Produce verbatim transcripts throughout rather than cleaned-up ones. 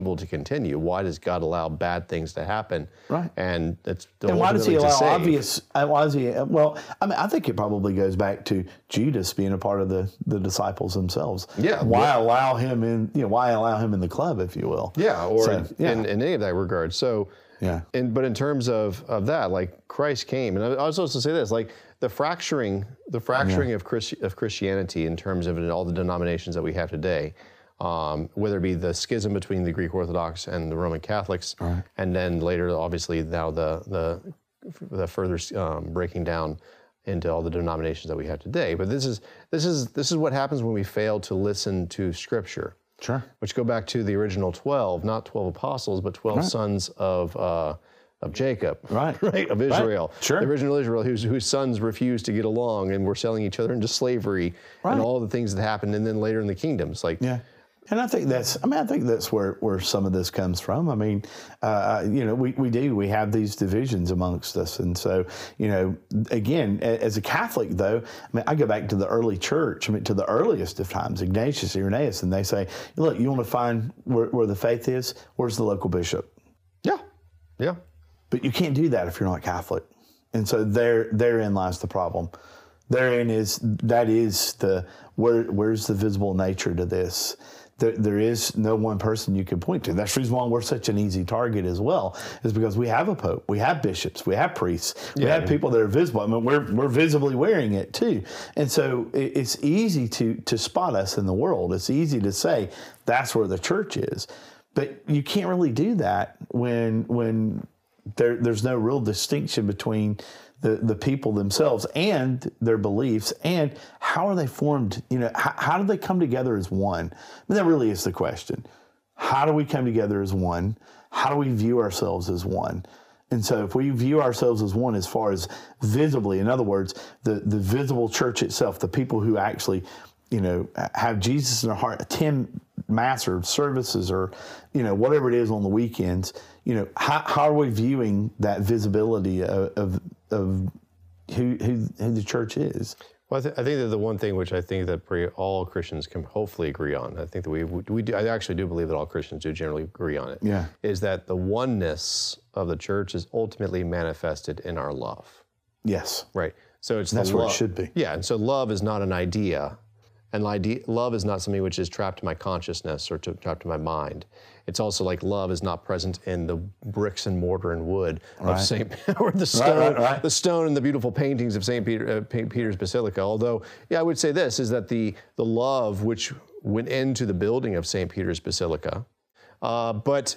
to continue? Why does God allow bad things to happen? Right. And it's and why does he allow save. obvious? Why does he? Well, I mean, I think it probably goes back to Judas being a part of the, the disciples themselves. Yeah. Why yeah. allow him in? You know, why allow him in the club, if you will? Yeah. Or so, in, yeah. In, in any of that regard. So. Yeah. And but in terms of of that, like Christ came, and I was supposed to say this, like the fracturing, the fracturing yeah. of Christi- of Christianity in terms of all the denominations that we have today. Um, whether it be the schism between the Greek Orthodox and the Roman Catholics, right. and then later, obviously, now the the, the further um, breaking down into all the denominations that we have today. But this is this is this is what happens when we fail to listen to Scripture. Sure. Which go back to the original twelve, not twelve apostles, but twelve right. sons of uh, of Jacob, right? Right, of Israel. Right. Sure. The original Israel, whose whose sons refused to get along and were selling each other into slavery, right. and all the things that happened, and then later in the kingdoms, like. Yeah. And I think that's, I mean, I think that's where, where some of this comes from. I mean, uh, you know, we, we do, we have these divisions amongst us. And so, you know, again, as a Catholic though, I mean, I go back to the early church, I mean, to the earliest of times, Ignatius, Irenaeus, and they say, look, you want to find where, where the faith is? Where's the local bishop? Yeah, yeah. But you can't do that if you're not Catholic. And so there, therein lies the problem. Therein is, that is the, where, where's the visible nature to this? There, there is no one person you can point to. That's the reason why we're such an easy target as well, is because we have a pope, we have bishops, we have priests, we yeah, have yeah. people that are visible. I mean, we're we're visibly wearing it too, and so it, it's easy to to spot us in the world. It's easy to say that's where the church is, but you can't really do that when when there there's no real distinction between the, the people themselves and their beliefs, and how are they formed? You know, how, how do they come together as one? I mean, that really is the question. How do we come together as one? How do we view ourselves as one? And so if we view ourselves as one as far as visibly, in other words, the, the visible church itself, the people who actually, you know, have Jesus in their heart, attend mass or services or, you know, whatever it is on the weekends, you know, how, how are we viewing that visibility of, of, of who, who, who the church is? Well, I, th- I think that the one thing which I think that pretty, all Christians can hopefully agree on, I think that we, we do, I actually do believe that all Christians do generally agree on it, yeah. is that the oneness of the church is ultimately manifested in our love. Yes. Right. So it's That's the where lo- it should be. Yeah, and so love is not an idea. And love is not something which is trapped in my consciousness or to, trapped in my mind. It's also like love is not present in the bricks and mortar and wood right. of Saint or the stone, right, right, right. the stone and the beautiful paintings of Saint Peter, uh, Peter's Basilica. Although, yeah, I would say this is that the the love which went into the building of Saint Peter's Basilica, uh, but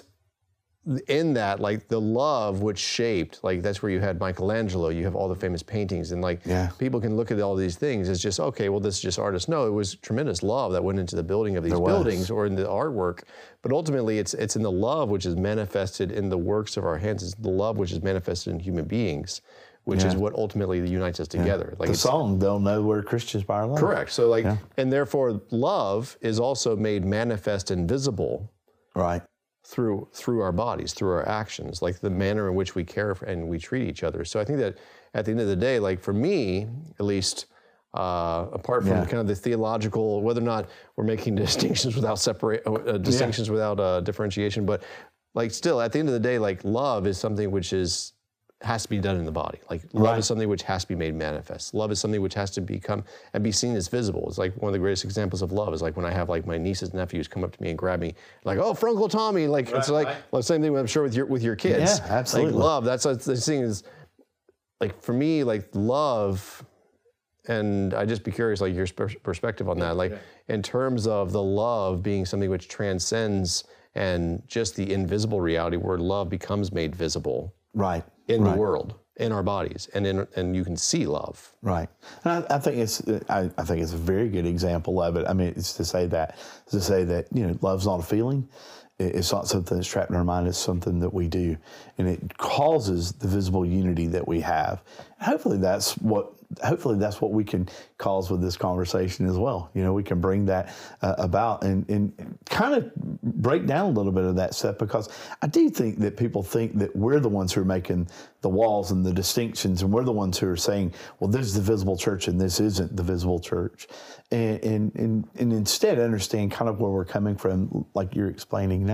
in that, like the love which shaped, like that's where you had Michelangelo, you have all the famous paintings, and like yeah. people can look at all these things as just, okay, well, this is just artists. No, it was tremendous love that went into the building of these buildings or in the artwork. But ultimately, it's it's in the love which is manifested in the works of our hands. It's the love which is manifested in human beings, which yeah. is what ultimately unites us together. Yeah. Like the song, they'll know we're Christians by our love. Correct. So like, yeah. and therefore, love is also made manifest and visible. Right. through through our bodies, through our actions, like the manner in which we care for and we treat each other. So I think that at the end of the day, like for me, at least, uh, apart from yeah. kind of the theological, whether or not we're making distinctions without separate uh, distinctions yeah. without uh, differentiation, but like still, at the end of the day, like love is something which is has to be done in the body. Like love right. is something which has to be made manifest. Love is something which has to become and be seen as visible. It's like one of the greatest examples of love is like when I have like my nieces and nephews come up to me and grab me, like, oh, Frunkle Tommy. Like right, it's like right. well, same thing I'm sure with your with your kids. Yeah, absolutely. Like love. That's what the thing is. Like for me, like love, and I just be curious, like your sp- perspective on that. Like yeah. in terms of the love being something which transcends and just the invisible reality where love becomes made visible. Right. In right. the world, in our bodies, and in and you can see love. Right. And I, I think it's I, I think it's a very good example of it. I mean, it's to say that to say that you know, love's not a feeling. It's not something that's trapped in our mind. It's something that we do, and it causes the visible unity that we have. Hopefully, that's what. Hopefully, that's what we can cause with this conversation as well. You know, we can bring that uh, about and, and kind of break down a little bit of that stuff, because I do think that people think that we're the ones who are making the walls and the distinctions, and we're the ones who are saying, well, this is the visible church and this isn't the visible church. And, and, and, and instead understand kind of where we're coming from, like you're explaining now.